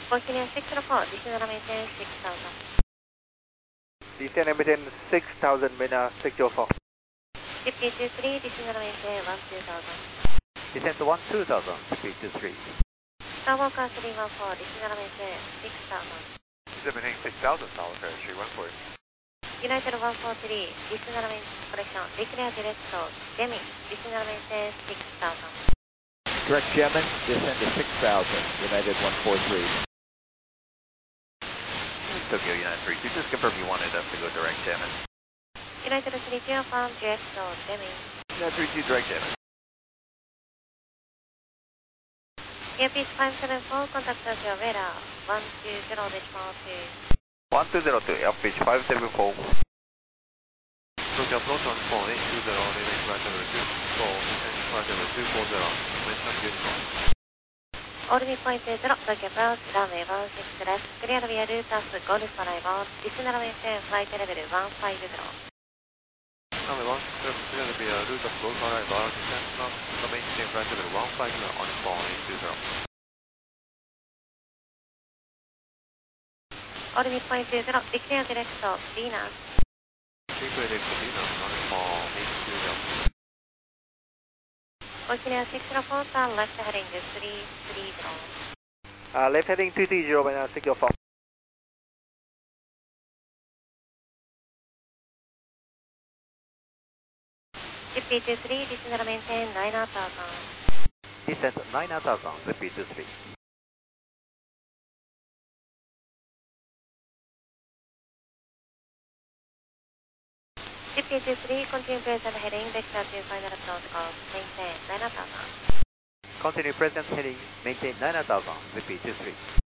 Continuous 604, descend and maintain 6000. Descend and maintain 6000, Mina 604. Skip 223, descend and maintain 12000. Descend to 12000, speed 23. Skywalker 314, descend and maintain 6000. Descend 6000, Skywalker 314. United 143, descend and maintain correction, declare direct to Deming, descend and maintain 6000. Direct German, descend to 6000, United 143. Tokyo United 32, just confirm you wanted us to go direct German. United 32, affirm direct to Deming. United 32, direct German. Earpiece 574, contact Tokyo radar 120.2. 120 Airfish 574. Tokyo approach on 4, 820, remaining flight level 24, descending flight level 240, momentum beautiful. All midpoint 0, Tokyo approach, runway 16 left, clear via Lotus, Golf arrival, descend and maintain flight level 150. Runway 16 left, clear via Lotus, Golf arrival, descend and maintain flight level 150 on 4, 820. All midpoint 0, declare direct to Venus. Declare direct to Venus on 4, 820. Continuous 604, turn left heading 330. Left heading 330, Mina 604. Skip 223, descend and maintain 9000. Descend 9000, speed 23. Skip 223, continue present heading, vector to final approach course, maintain 9000. Continue present heading, maintain 9000, speed 23.